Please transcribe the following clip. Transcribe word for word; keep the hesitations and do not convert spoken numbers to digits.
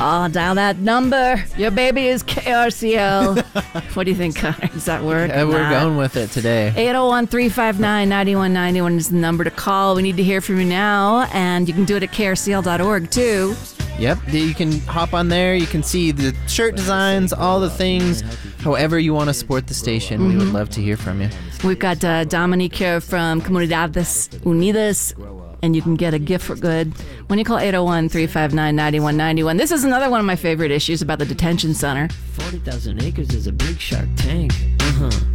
Oh, dial that number. Your baby is K R C L. What do you think, Connor? Does that work? Yeah, we're going with it today. eight oh one, three five nine, nine one nine one is the number to call. We need to hear from you now, and you can do it at K R C L dot org, too. Yep, you can hop on there. You can see the shirt designs, all the things. However you want to support the station, mm-hmm. we would love to hear from you. We've got uh, Dominique here from Comunidades Unidas, and you can get a gift for good when you call eight oh one, three five nine, nine one nine one. This is another one of my favorite issues about the detention center. forty thousand acres is a big shark tank. Uh-huh.